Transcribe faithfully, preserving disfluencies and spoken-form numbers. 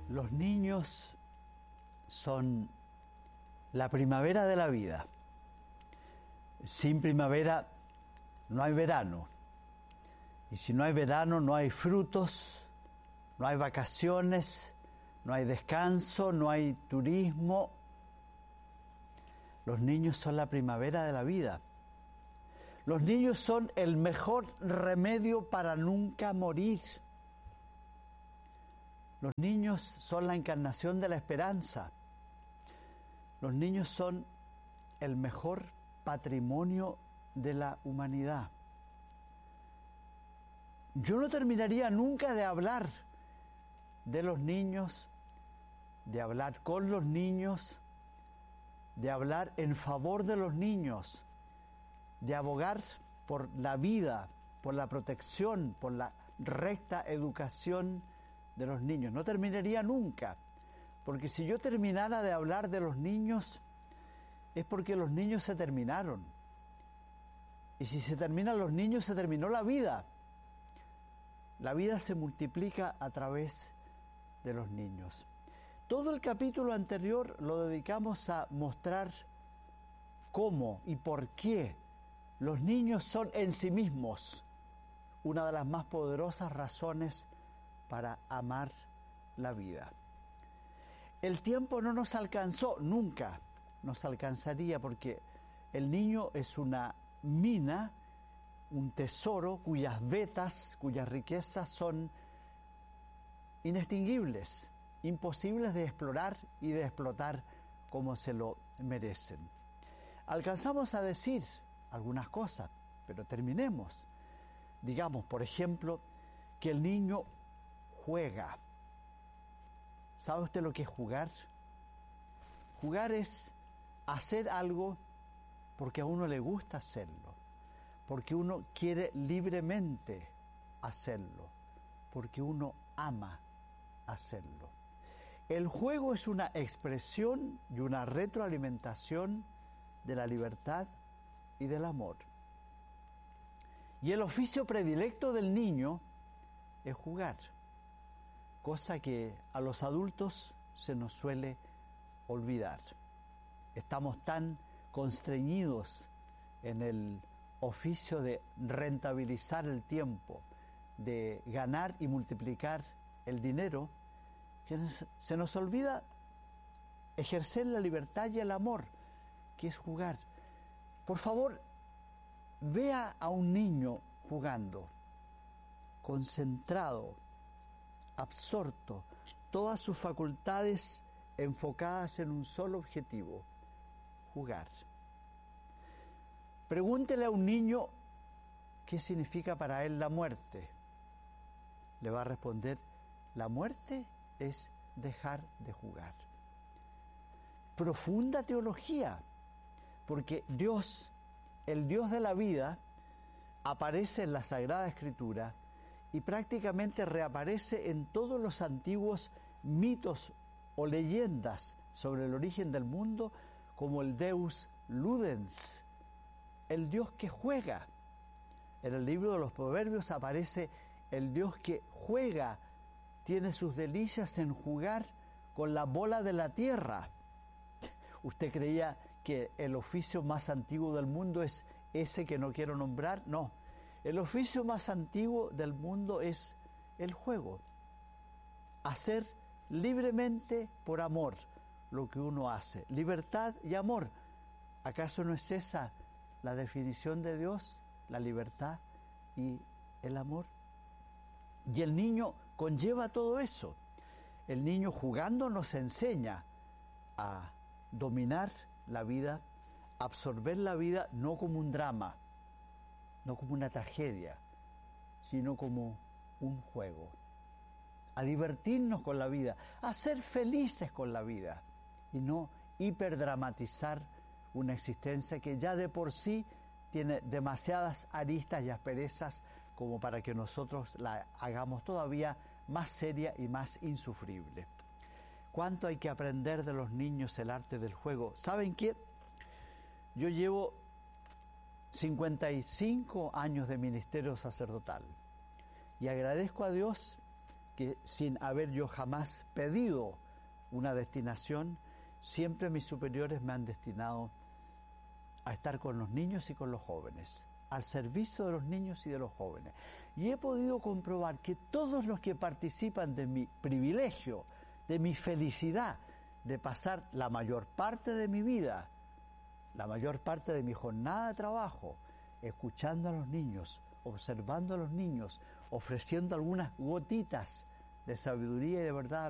Los niños son la primavera de la vida. Sin primavera no hay verano. Y si no hay verano, no hay frutos, no hay vacaciones, no hay descanso, no hay turismo. Los niños son la primavera de la vida. Los niños son el mejor remedio para nunca morir. Los niños son la encarnación de la esperanza. Los niños son el mejor patrimonio de la humanidad. Yo no terminaría nunca de hablar de los niños, de hablar con los niños, de hablar en favor de los niños, de abogar por la vida, por la protección, por la recta educación de los niños. No terminaría nunca, porque si yo terminara de hablar de los niños, es porque los niños se terminaron. Y si se terminan los niños, se terminó la vida. La vida se multiplica a través de los niños. Todo el capítulo anterior lo dedicamos a mostrar cómo y por qué los niños son en sí mismos una de las más poderosas razones para amar la vida. El tiempo no nos alcanzó, nunca nos alcanzaría, porque el niño es una mina, un tesoro cuyas vetas, cuyas riquezas son inextinguibles, imposibles de explorar y de explotar como se lo merecen. Alcanzamos a decir algunas cosas, pero terminemos. Digamos, por ejemplo, que el niño juega. ¿Sabe usted lo que es jugar? Jugar es hacer algo porque a uno le gusta hacerlo, porque uno quiere libremente hacerlo, porque uno ama hacerlo. El juego es una expresión y una retroalimentación de la libertad y del amor. Y el oficio predilecto del niño es jugar, cosa que a los adultos se nos suele olvidar. Estamos tan constreñidos en el oficio de rentabilizar el tiempo, de ganar y multiplicar el dinero, que se nos olvida ejercer la libertad y el amor, que es jugar. Por favor, vea a un niño jugando, concentrado, absorto, todas sus facultades enfocadas en un solo objetivo: jugar. Pregúntele a un niño qué significa para él la muerte. Le va a responder: la muerte es dejar de jugar. Profunda teología, porque Dios, el Dios de la vida, aparece en la Sagrada Escritura y prácticamente reaparece en todos los antiguos mitos o leyendas sobre el origen del mundo como el Deus Ludens, el Dios que juega. En el libro de los Proverbios aparece el Dios que juega, tiene sus delicias en jugar con la bola de la tierra. ¿Usted creía que el oficio más antiguo del mundo es ese que no quiero nombrar? No, el oficio más antiguo del mundo es el juego. Hacer libremente por amor lo que uno hace. Libertad y amor. ¿Acaso no es esa la definición de Dios? La libertad y el amor. Y el niño conlleva todo eso. El niño jugando nos enseña a dominar la vida, absorber la vida no como un drama, no como una tragedia, sino como un juego. A divertirnos con la vida, a ser felices con la vida y no hiperdramatizar una existencia que ya de por sí tiene demasiadas aristas y asperezas como para que nosotros la hagamos todavía más seria y más insufrible. ¿Cuánto hay que aprender de los niños el arte del juego? ¿Saben qué? Yo llevo cincuenta y cinco años de ministerio sacerdotal y agradezco a Dios que sin haber yo jamás pedido una destinación, siempre mis superiores me han destinado a estar con los niños y con los jóvenes, al servicio de los niños y de los jóvenes. Y he podido comprobar que todos los que participan de mi privilegio, de mi felicidad, de pasar la mayor parte de mi vida, la mayor parte de mi jornada de trabajo, escuchando a los niños, observando a los niños, ofreciendo algunas gotitas de sabiduría y de verdad